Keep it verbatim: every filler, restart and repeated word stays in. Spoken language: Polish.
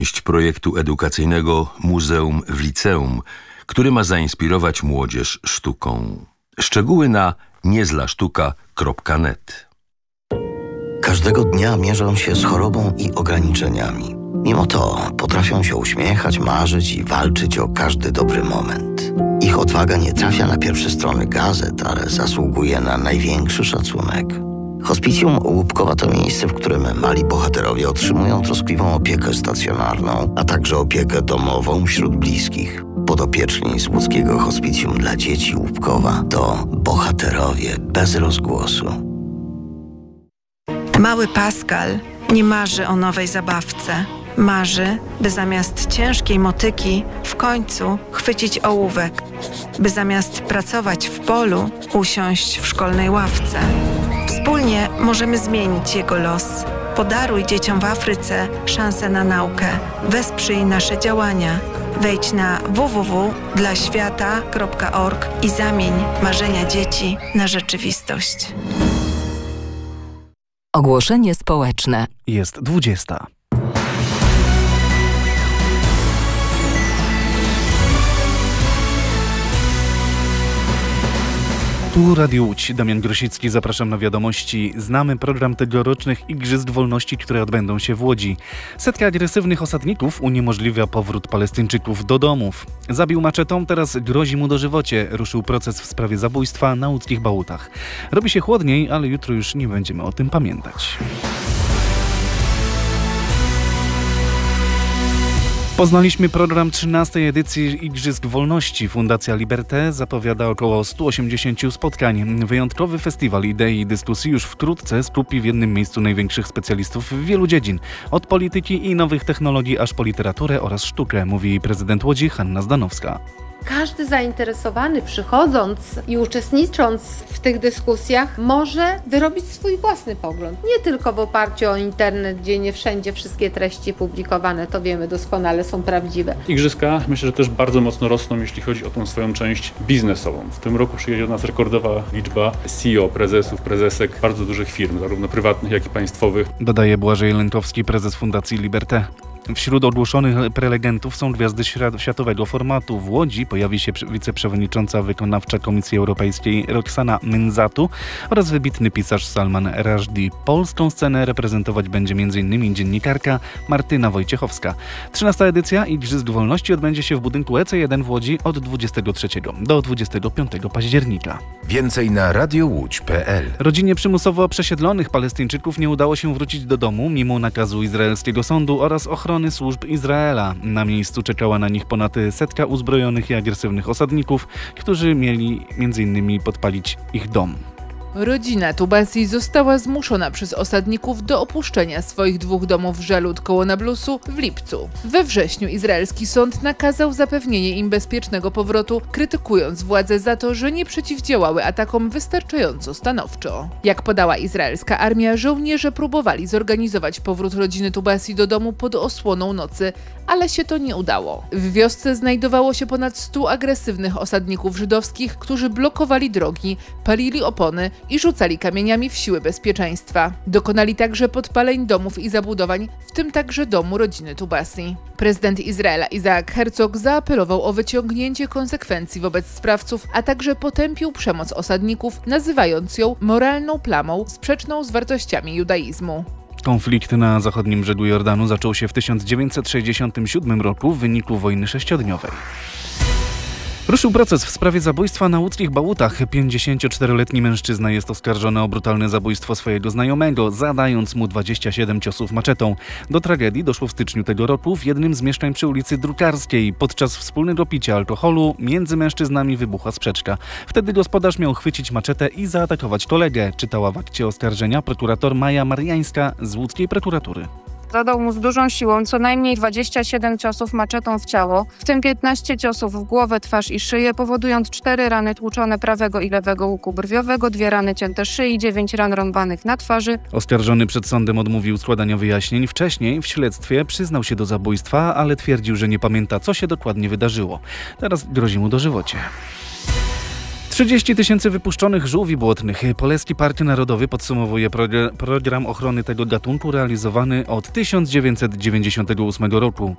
projektu edukacyjnego Muzeum w Liceum, który ma zainspirować młodzież sztuką. Szczegóły na niezlasztuka kropka net. Każdego dnia mierzą się z chorobą i ograniczeniami. Mimo to potrafią się uśmiechać, marzyć i walczyć o każdy dobry moment. Ich odwaga nie trafia na pierwsze strony gazet, ale zasługuje na największy szacunek. Hospicjum Łupkowa to miejsce, w którym mali bohaterowie otrzymują troskliwą opiekę stacjonarną, a także opiekę domową wśród bliskich. Podopieczni z łódzkiego Hospicjum dla Dzieci Łupkowa to bohaterowie bez rozgłosu. Mały Pascal nie marzy o nowej zabawce. Marzy, by zamiast ciężkiej motyki w końcu chwycić ołówek, by zamiast pracować w polu usiąść w szkolnej ławce. Wspólnie możemy zmienić jego los. Podaruj dzieciom w Afryce szansę na naukę. Wesprzyj nasze działania. Wejdź na w w w kropka dla świata kropka org i zamień marzenia dzieci na rzeczywistość. Ogłoszenie społeczne. Jest dwudziesta. Tu Radio Łódź, Damian Grosicki, zapraszam na wiadomości. Znamy program tegorocznych Igrzysk Wolności, które odbędą się w Łodzi. Setka agresywnych osadników uniemożliwia powrót Palestyńczyków do domów. Zabił maczetą, teraz grozi mu dożywocie. Ruszył proces w sprawie zabójstwa na łódzkich Bałutach. Robi się chłodniej, ale jutro już nie będziemy o tym pamiętać. Poznaliśmy program trzynastej edycji Igrzysk Wolności. Fundacja Liberté zapowiada około stu osiemdziesięciu spotkań. Wyjątkowy festiwal idei i dyskusji już wkrótce skupi w jednym miejscu największych specjalistów w wielu dziedzin. Od polityki i nowych technologii aż po literaturę oraz sztukę, mówi prezydent Łodzi Hanna Zdanowska. Każdy zainteresowany, przychodząc i uczestnicząc w tych dyskusjach, może wyrobić swój własny pogląd. Nie tylko w oparciu o internet, gdzie nie wszędzie wszystkie treści publikowane, to wiemy doskonale, są prawdziwe. Igrzyska myślę, że też bardzo mocno rosną, jeśli chodzi o tą swoją część biznesową. W tym roku przyjedzie do nas rekordowa liczba C E O, prezesów, prezesek bardzo dużych firm, zarówno prywatnych, jak i państwowych. Dodaje Błażej Lękowski, prezes Fundacji Liberté. Wśród ogłoszonych prelegentów są gwiazdy światowego formatu. W Łodzi pojawi się wiceprzewodnicząca wykonawcza Komisji Europejskiej Roxana Mynzatu oraz wybitny pisarz Salman Rushdie. Polską scenę reprezentować będzie m.in. dziennikarka Martyna Wojciechowska. trzynasta edycja Igrzysk Wolności odbędzie się w budynku E C jeden w Łodzi od dwudziestego trzeciego do dwudziestego piątego października. Więcej na radiowódź kropka p l. Rodzinie przymusowo przesiedlonych Palestyńczyków nie udało się wrócić do domu mimo nakazu izraelskiego sądu oraz ochrony służb Izraela. Na miejscu czekała na nich ponad setka uzbrojonych i agresywnych osadników, którzy mieli między innymi podpalić ich dom. Rodzina Tubasi została zmuszona przez osadników do opuszczenia swoich dwóch domów w Żalud koło Nablusu w lipcu. We wrześniu izraelski sąd nakazał zapewnienie im bezpiecznego powrotu, krytykując władze za to, że nie przeciwdziałały atakom wystarczająco stanowczo. Jak podała izraelska armia, żołnierze próbowali zorganizować powrót rodziny Tubasi do domu pod osłoną nocy, ale się to nie udało. W wiosce znajdowało się ponad stu agresywnych osadników żydowskich, którzy blokowali drogi, palili opony i rzucali kamieniami w siły bezpieczeństwa. Dokonali także podpaleń domów i zabudowań, w tym także domu rodziny Tubasi. Prezydent Izraela Isaac Herzog zaapelował o wyciągnięcie konsekwencji wobec sprawców, a także potępił przemoc osadników, nazywając ją moralną plamą sprzeczną z wartościami judaizmu. Konflikt na zachodnim brzegu Jordanu zaczął się w tysiąc dziewięćset sześćdziesiątym siódmym roku w wyniku wojny sześciodniowej. Ruszył proces w sprawie zabójstwa na łódzkich Bałutach. pięćdziesięcioczteroletni mężczyzna jest oskarżony o brutalne zabójstwo swojego znajomego, zadając mu dwadzieścia siedem ciosów maczetą. Do tragedii doszło w styczniu tego roku w jednym z mieszkań przy ulicy Drukarskiej. Podczas wspólnego picia alkoholu między mężczyznami wybuchła sprzeczka. Wtedy gospodarz miał chwycić maczetę i zaatakować kolegę, czytała w akcie oskarżenia prokurator Maja Mariańska z łódzkiej prokuratury. Zadał mu z dużą siłą co najmniej dwadzieścia siedem ciosów maczetą w ciało, w tym piętnaście ciosów w głowę, twarz i szyję, powodując cztery rany tłuczone prawego i lewego łuku brwiowego, dwie rany cięte szyi, dziewięć ran rąbanych na twarzy. Oskarżony przed sądem odmówił składania wyjaśnień. Wcześniej w śledztwie przyznał się do zabójstwa, ale twierdził, że nie pamięta, co się dokładnie wydarzyło. Teraz grozi mu dożywocie. trzydzieści tysięcy wypuszczonych żółwi błotnych. Polski Park Narodowy podsumowuje progr- program ochrony tego gatunku realizowany od tysiąc dziewięćset dziewięćdziesiątego ósmego roku.